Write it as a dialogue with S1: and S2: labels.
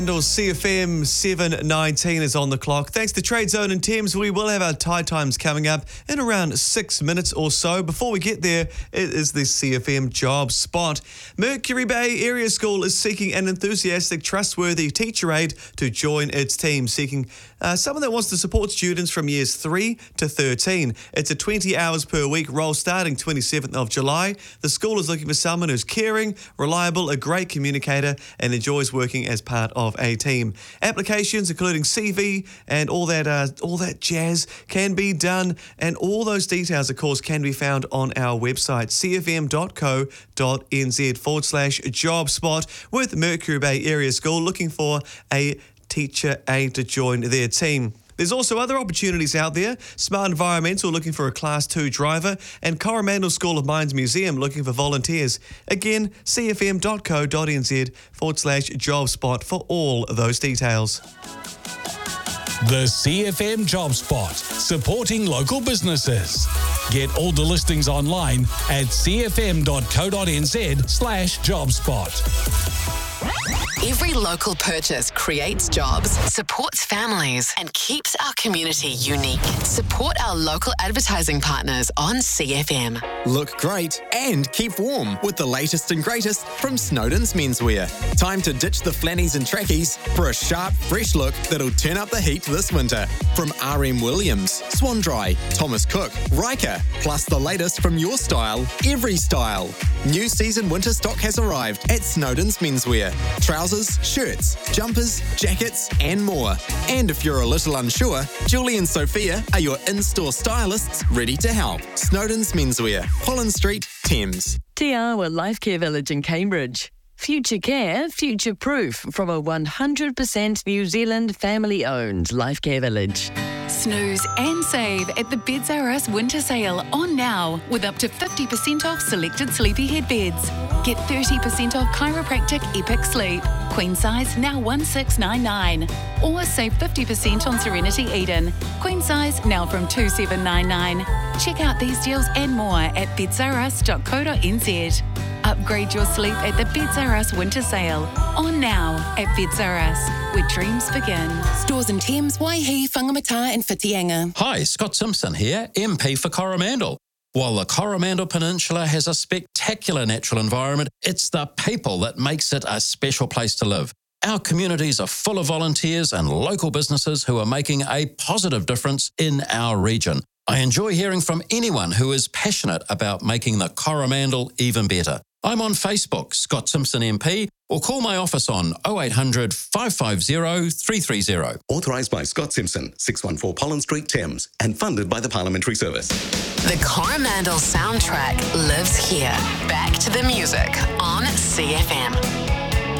S1: CFM 7:19 is on the clock. Thanks to Trade Zone and Thames, we will have our tide times coming up in around 6 minutes or so. Before we get there, it is the CFM job spot. Mercury Bay Area School is seeking an enthusiastic, trustworthy teacher aide to join its team, seeking someone that wants to support students from years 3 to 13. It's a 20 hours per week role starting 27th of July. The school is looking for someone who's caring, reliable, a great communicator, and enjoys working as part of a team. Applications, including CV and all that jazz, can be done, and all those details, of course, can be found on our website, cfm.co.nz/job spot, with Mercury Bay Area School looking for a teacher aide to join their team. There's also other opportunities out there. Smart Environmental looking for a Class 2 driver, and Coromandel School of Mines Museum looking for volunteers. Again, cfm.co.nz/job spot for all those details.
S2: The CFM Job Spot, supporting local businesses. Get all the listings online at cfm.co.nz/job spot.
S3: Every local purchase creates jobs, supports families, and keeps our community unique. Support our local advertising partners on CFM.
S4: Look great and keep warm with the latest and greatest from Snowden's Menswear. Time to ditch the flannies and trackies for a sharp, fresh look that'll turn up the heat this winter. From RM Williams, Swan Dry, Thomas Cook, Riker, plus the latest from your style, every style. New season winter stock has arrived at Snowden's Menswear. Trousers, shirts, jumpers, jackets, and more. And if you're a little unsure, Julie and Sophia are your in-store stylists ready to help. Snowden's Menswear, Holland Street, Thames.
S5: Te Awa Life Care Village in Cambridge. Future care, future proof from a 100% New Zealand family-owned life care village.
S6: Snooze and save at the Beds R Us winter sale on now with up to 50% off selected sleepyhead beds. Get 30% off chiropractic Epic Sleep. Queen size now $1,699. Or save 50% on Serenity Eden. Queen size now from $2,799. Check out these deals and more at bedsrus.co.nz. Upgrade your sleep at the Beds R Us winter sale on now at Beds R Us, where dreams begin. Stores in Thames, Waihi, Whangamata and Whitianga.
S7: Hi, Scott Simpson here, MP for Coromandel. While the Coromandel Peninsula has a spectacular natural environment, it's the people that makes it a special place to live. Our communities are full of volunteers and local businesses who are making a positive difference in our region. I enjoy hearing from anyone who is passionate about making the Coromandel even better. I'm on Facebook, Scott Simpson MP, or call my office on 0800 550 330.
S8: Authorised by Scott Simpson, 614 Pollen Street, Thames, and funded by the Parliamentary Service.
S3: The Coromandel soundtrack lives here. Back to the music on CFM.